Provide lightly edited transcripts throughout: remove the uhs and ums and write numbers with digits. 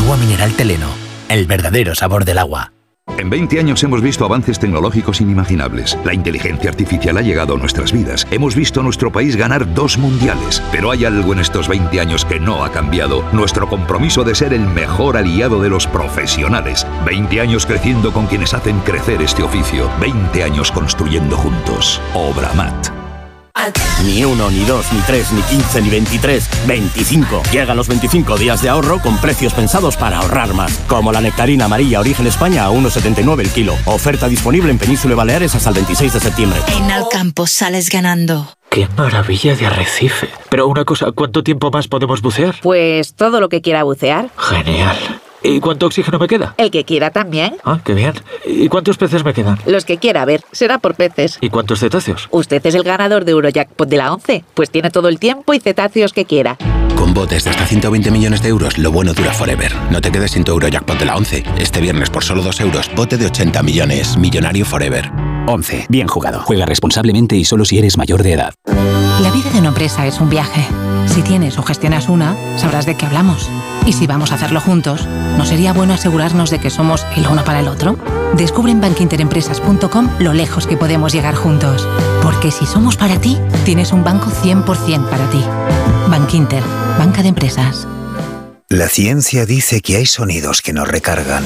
Agua mineral Teleno, el verdadero sabor del agua. En 20 años hemos visto avances tecnológicos inimaginables. La inteligencia artificial ha llegado a nuestras vidas. Hemos visto a nuestro país ganar 2 mundiales. Pero hay algo en estos 20 años que no ha cambiado. Nuestro compromiso de ser el mejor aliado de los profesionales. 20 años creciendo con quienes hacen crecer este oficio. 20 años construyendo juntos. Obramat. Ni 1, ni 2, ni 3, ni 15, ni 23, 25. Llegan los 25 días de ahorro con precios pensados para ahorrar más. Como la nectarina amarilla Origen España a 1,79 el kilo. Oferta disponible en Península y Baleares hasta el 26 de septiembre. En Alcampo sales ganando. ¡Qué maravilla de arrecife! Pero una cosa, ¿cuánto tiempo más podemos bucear? Pues todo lo que quiera bucear. Genial. ¿Y cuánto oxígeno me queda? El que quiera también. Ah, qué bien. ¿Y cuántos peces me quedan? Los que quiera, a ver, será por peces. ¿Y cuántos cetáceos? Usted es el ganador de Eurojackpot de la 11, pues tiene todo el tiempo y cetáceos que quiera. Con botes de hasta 120 millones de euros, lo bueno dura forever. No te quedes sin tu Eurojackpot de la 11. Este viernes por solo 2 euros, bote de 80 millones. Millonario forever. 11. Bien jugado. Juega responsablemente y solo si eres mayor de edad. La vida de una empresa es un viaje. Si tienes o gestionas una, sabrás de qué hablamos. Y si vamos a hacerlo juntos, ¿no sería bueno asegurarnos de que somos el uno para el otro? Descubre en bankinterempresas.com lo lejos que podemos llegar juntos. Porque si somos para ti, tienes un banco 100% para ti. Bankinter, banca de empresas. La ciencia dice que hay sonidos que nos recargan.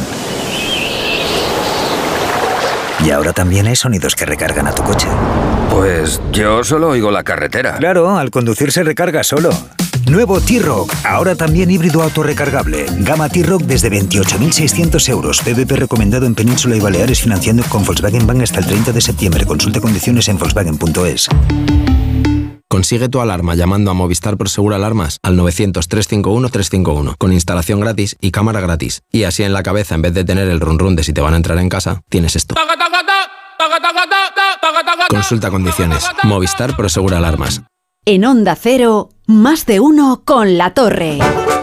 Y ahora también hay sonidos que recargan a tu coche. Pues yo solo oigo la carretera. Claro, al conducir se recarga solo. Nuevo T-Roc, ahora también híbrido autorrecargable. Gama T-Roc desde 28.600 euros. PVP recomendado en Península y Baleares, financiando con Volkswagen Bank hasta el 30 de septiembre. Consulte condiciones en volkswagen.es. Consigue tu alarma llamando a Movistar Prosegur Alarmas al 900-351-351 con instalación gratis y cámara gratis. Y así en la cabeza, en vez de tener el run run de si te van a entrar en casa, tienes esto. Consulta condiciones. Movistar Prosegur Alarmas. En Onda Cero, más de uno con La Torre.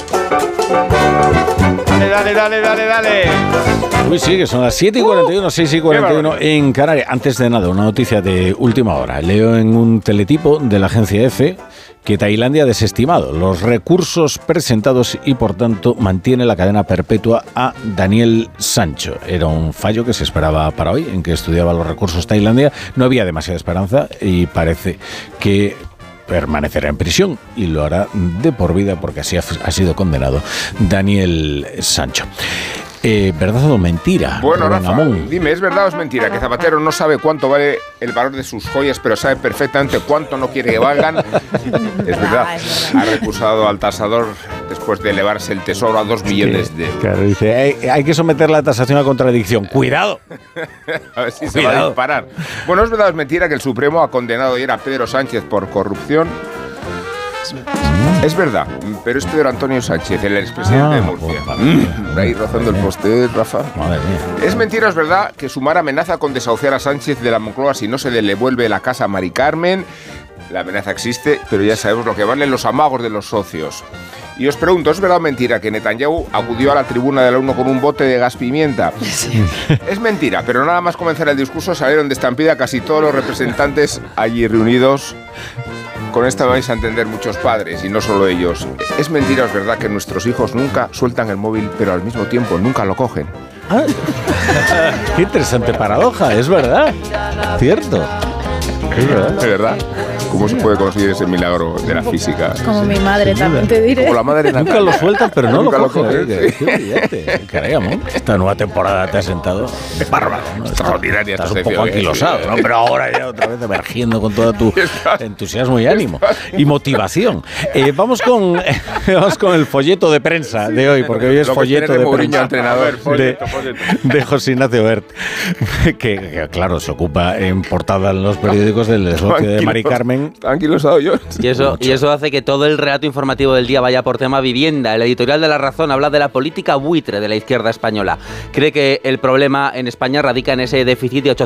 Dale. Uy, sí, que son las 7:41, 6:41 en Canarias. Antes de nada, una noticia de última hora. Leo en un teletipo de la agencia EFE que Tailandia ha desestimado los recursos presentados y, por tanto, mantiene la cadena perpetua a Daniel Sancho. Era un fallo que se esperaba para hoy, en que estudiaba los recursos Tailandia. No había demasiada esperanza y parece que permanecerá en prisión y lo hará de por vida porque así ha sido condenado Daniel Sancho. ¿Verdad o mentira? Bueno, Rafa, dime, ¿es verdad o es mentira que Zapatero no sabe cuánto vale el valor de sus joyas, pero sabe perfectamente cuánto no quiere que valgan? Es verdad. Ha recusado al tasador después de elevarse el tesoro a 2 millones de euros. Claro, dice, hay que someter la tasación a contradicción. ¡Cuidado! A ver si se va a disparar. Bueno, ¿es verdad o es mentira que el Supremo ha condenado ayer a Pedro Sánchez por corrupción? Es verdad, pero es Pedro Antonio Sánchez, el expresidente de Murcia. Ahí rozando el poste, Rafa. Madre mía. ¿Es mentira o es verdad que Sumar amenaza con desahuciar a Sánchez de la Moncloa si no se le devuelve la casa a Mari Carmen? La amenaza existe, pero ya sabemos lo que valen los amagos de los socios. Y os pregunto, ¿es verdad o mentira que Netanyahu acudió a la tribuna de la ONU con un bote de gas pimienta? Sí. Es mentira, pero nada más comenzar el discurso salieron de estampida casi todos los representantes allí reunidos. Con esta vais a entender muchos padres, y no solo ellos. Es mentira, es verdad que nuestros hijos nunca sueltan el móvil, pero al mismo tiempo nunca lo cogen. Ah, qué interesante paradoja, es verdad. Cierto. Es verdad. Es verdad. ¿Cómo se puede conseguir ese milagro de la física? Como mi madre también te diré. Como la madre de nunca lo sueltan, pero no nunca lo cogen. Sí. Qué brillante. Caray, amor. Esta nueva temporada te ha sentado bárbaro, ¿no? Extraordinaria. Estás un poco anquilosado, ¿no? Pero ahora ya otra vez emergiendo con todo tu entusiasmo y ánimo y motivación. Vamos con el folleto de prensa de hoy, porque hoy es folleto de prensa entrenador, de José Ignacio Bert, que claro, se ocupa en portada en los periódicos del desahucio de Mari Carmen. Tranquilosado yo. Y eso hace que todo el relato informativo del día vaya por tema vivienda. El editorial de La Razón habla de la política buitre de la izquierda española. Cree que el problema en España radica en ese déficit de